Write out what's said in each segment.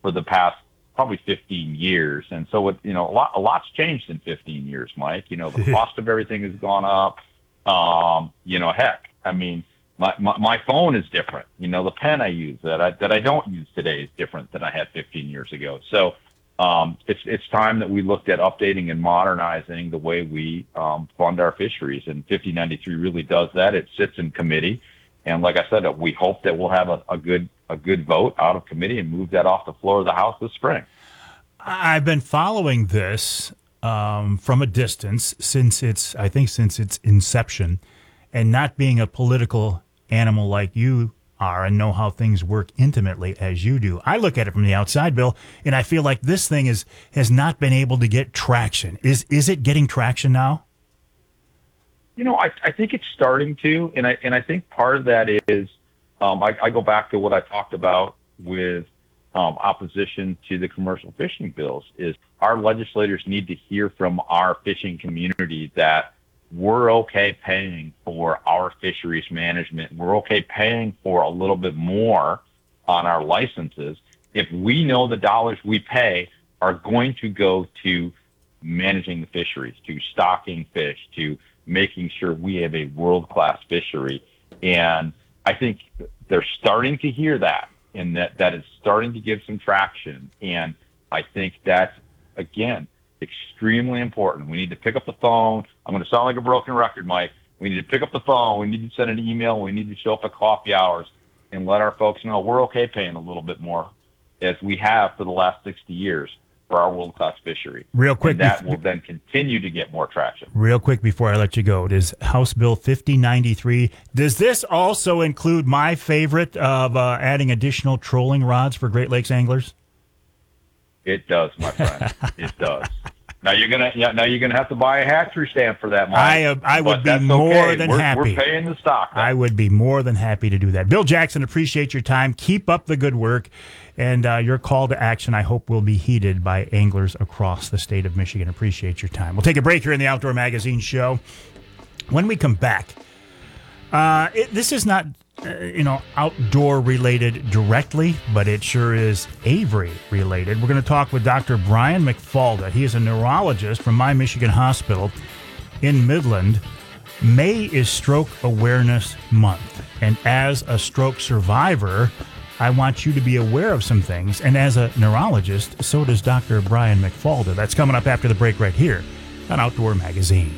for the past probably 15 years. And so a lot's changed in 15 years, Mike. The cost of everything has gone up. Heck, I mean, my phone is different. The pen I use that I don't use today is different than I had 15 years ago. So it's time that we looked at updating and modernizing the way we fund our fisheries. And 5093 really does that. It sits in committee. And like I said, we hope that we'll have a good vote out of committee and move that off the floor of the House this spring. I've been following this from a distance since its inception, and not being a political animal like you are and know how things work intimately as you do. I look at it from the outside, Bill, and I feel like this thing has not been able to get traction. Is it getting traction now? I think it's starting to, and I think part of that is I go back to what I talked about with opposition to the commercial fishing bills. Is our legislators need to hear from our fishing community that we're okay paying for our fisheries management. We're okay paying for a little bit more on our licenses if we know the dollars we pay are going to go to managing the fisheries, to stocking fish, to making sure we have a world-class fishery. And I think they're starting to hear that, and that is starting to give some traction. And I think that's, again, extremely important. We need to pick up the phone. I'm going to sound like a broken record, Mike. We need to pick up the phone. We need to send an email. We need to show up at coffee hours and let our folks know we're okay paying a little bit more, as we have for the last 60 years, for our world-class fishery. Real quick. And that will then continue to get more traction. Real quick before I let you go, does House Bill 5093, does this also include my favorite of adding additional trolling rods for Great Lakes anglers? It does, my friend. It does. Now you're gonna have to buy a hatchery stamp for that, Mike. I would be more than happy. We're paying the stock. I would be more than happy to do that. Bill Jackson, appreciate your time. Keep up the good work, and your call to action, I hope, will be heeded by anglers across the state of Michigan. Appreciate your time. We'll take a break here in the Outdoor Magazine show. When we come back, this is not outdoor related directly, but it sure is Avery related. We're going to talk with Dr. Brian McFalda. He is a neurologist from My Michigan Hospital in Midland. May is Stroke Awareness Month, and as a stroke survivor, I want you to be aware of some things, and as a neurologist, so does Dr. Brian McFalda. That's coming up after the break right here on Outdoor Magazine.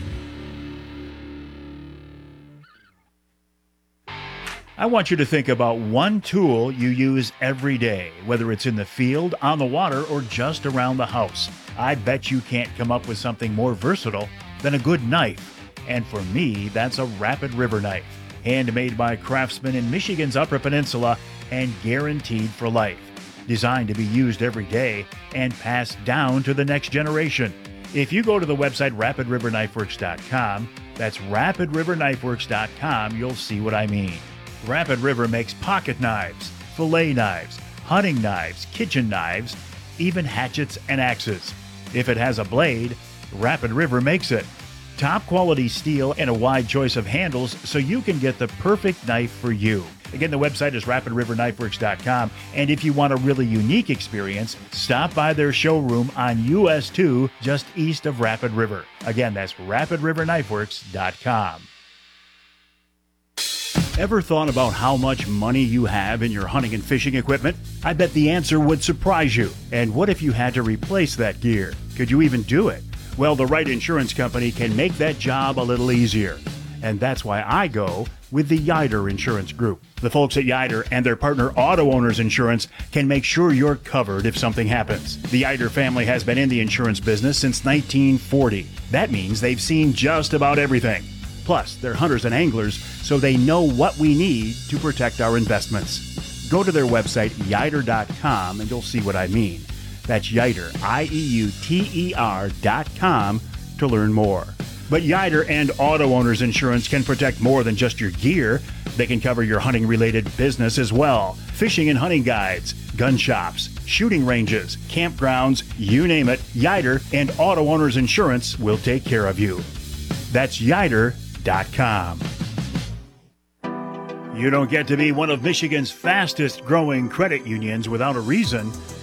I want you to think about one tool you use every day, whether it's in the field, on the water, or just around the house. I bet you can't come up with something more versatile than a good knife. And for me, that's a Rapid River knife. Handmade by craftsmen in Michigan's Upper Peninsula and guaranteed for life. Designed to be used every day and passed down to the next generation. If you go to the website rapidriverknifeworks.com, that's rapidriverknifeworks.com, you'll see what I mean. Rapid River makes pocket knives, fillet knives, hunting knives, kitchen knives, even hatchets and axes. If it has a blade, Rapid River makes it. Top quality steel and a wide choice of handles so you can get the perfect knife for you. Again, the website is rapidriverknifeworks.com, and if you want a really unique experience, stop by their showroom on US 2 just east of Rapid River. Again, that's rapidriverknifeworks.com. Ever thought about how much money you have in your hunting and fishing equipment? I bet the answer would surprise you. And what if you had to replace that gear? Could you even do it? Well, the right insurance company can make that job a little easier. And that's why I go with the Yider Insurance Group. The folks at Yider and their partner Auto Owners Insurance can make sure you're covered if something happens. The Yider family has been in the insurance business since 1940. That means they've seen just about everything. Plus, they're hunters and anglers, so they know what we need to protect our investments. Go to their website, Yider.com, and you'll see what I mean. That's Yider, IEUTER.com, to learn more. But Yider and Auto Owners Insurance can protect more than just your gear. They can cover your hunting-related business as well. Fishing and hunting guides, gun shops, shooting ranges, campgrounds, you name it, Yider and Auto Owners Insurance will take care of you. That's Yider.com. You don't get to be one of Michigan's fastest growing credit unions without a reason.